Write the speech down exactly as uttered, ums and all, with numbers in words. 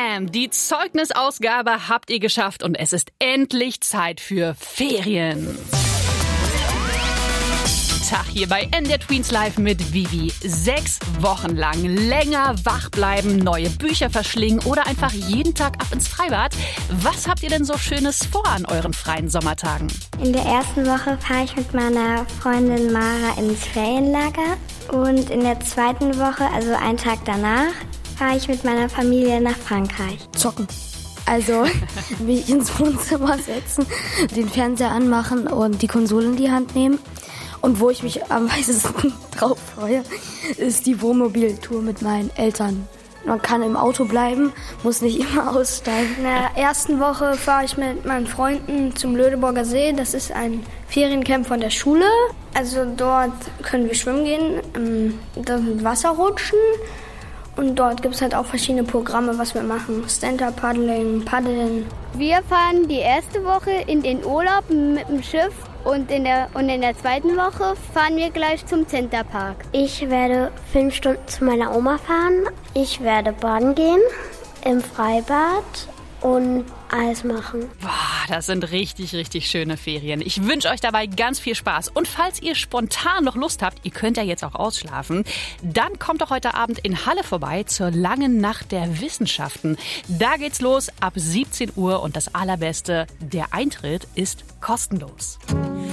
Bam! Die Zeugnisausgabe habt ihr geschafft und es ist endlich Zeit für Ferien. Tag hier bei N D R Tweens Live mit Vivi. Sechs Wochen lang länger wach bleiben, neue Bücher verschlingen oder einfach jeden Tag ab ins Freibad. Was habt ihr denn so Schönes vor an euren freien Sommertagen? In der ersten Woche fahre ich mit meiner Freundin Mara ins Ferienlager. Und in der zweiten Woche, also einen Tag danach, fahre ich mit meiner Familie nach Frankreich. Zocken. Also mich ins Wohnzimmer setzen, den Fernseher anmachen und die Konsole in die Hand nehmen. Und wo ich mich am meisten drauf freue, ist die Wohnmobiltour mit meinen Eltern. Man kann im Auto bleiben, muss nicht immer aussteigen. In der ersten Woche fahre ich mit meinen Freunden zum Lödeborger See. Das ist ein Feriencamp von der Schule. Also dort können wir schwimmen gehen, da sind Wasserrutschen. Und dort gibt es halt auch verschiedene Programme, was wir machen. Stand-Up-Paddling, Paddeln. Wir fahren die erste Woche in den Urlaub mit dem Schiff. Und in, der, und in der zweiten Woche fahren wir gleich zum Centerpark. Ich werde fünf Stunden zu meiner Oma fahren. Ich werde baden gehen im Freibad und alles machen. Boah, das sind richtig, richtig schöne Ferien. Ich wünsche euch dabei ganz viel Spaß. Und falls ihr spontan noch Lust habt, ihr könnt ja jetzt auch ausschlafen, dann kommt doch heute Abend in Halle vorbei zur langen Nacht der Wissenschaften. Da geht's los ab siebzehn Uhr und das Allerbeste, der Eintritt ist kostenlos.